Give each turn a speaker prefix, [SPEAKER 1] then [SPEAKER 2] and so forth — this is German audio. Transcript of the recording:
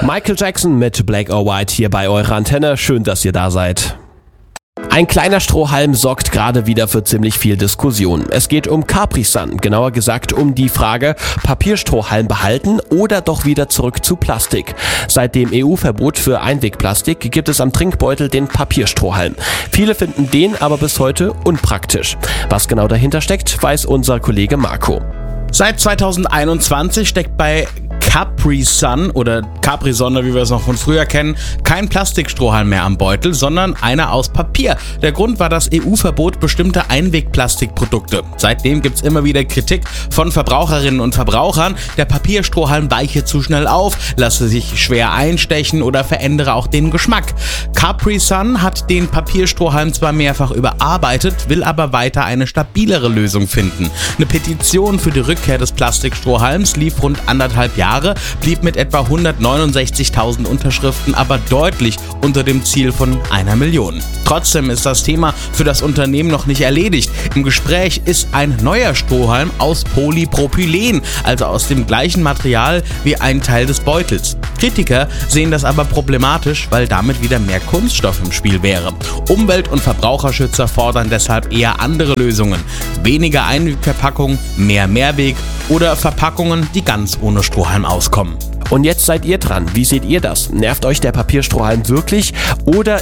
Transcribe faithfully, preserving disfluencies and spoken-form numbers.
[SPEAKER 1] Michael Jackson mit Black or White hier bei eurer Antenne. Schön, dass ihr da seid. Ein kleiner Strohhalm sorgt gerade wieder für ziemlich viel Diskussion. Es geht um Capri-Sun, genauer gesagt um die Frage, Papierstrohhalm behalten oder doch wieder zurück zu Plastik. Seit dem E U-Verbot für Einwegplastik gibt es am Trinkbeutel den Papierstrohhalm. Viele finden den aber bis heute unpraktisch. Was genau dahinter steckt, weiß unser Kollege Marco.
[SPEAKER 2] Seit zweitausendeinundzwanzig steckt bei Capri-Sun oder Capri-Sonne, wie wir es noch von früher kennen, kein Plastikstrohhalm mehr am Beutel, sondern einer aus Papier. Der Grund war das E U-Verbot bestimmter Einwegplastikprodukte. Seitdem gibt es immer wieder Kritik von Verbraucherinnen und Verbrauchern, der Papierstrohhalm weiche zu schnell auf, lasse sich schwer einstechen oder verändere auch den Geschmack. Capri-Sun hat den Papierstrohhalm zwar mehrfach überarbeitet, will aber weiter eine stabilere Lösung finden. Eine Petition für die Rückkehr des Plastikstrohhalms lief rund anderthalb Jahre, blieb mit etwa hundertneunundsechzigtausend Unterschriften aber deutlich unter dem Ziel von einer Million. Trotzdem ist das Thema für das Unternehmen noch nicht erledigt. Im Gespräch ist ein neuer Strohhalm aus Polypropylen, also aus dem gleichen Material wie ein Teil des Beutels. Kritiker sehen das aber problematisch, weil damit wieder mehr Kunststoff im Spiel wäre. Umwelt- und Verbraucherschützer fordern deshalb eher andere Lösungen. Weniger Einwegverpackung, mehr Mehrweg oder Verpackungen, die ganz ohne Strohhalm auskommen.
[SPEAKER 1] Und jetzt seid ihr dran. Wie seht ihr das? Nervt euch der Papierstrohhalm wirklich oder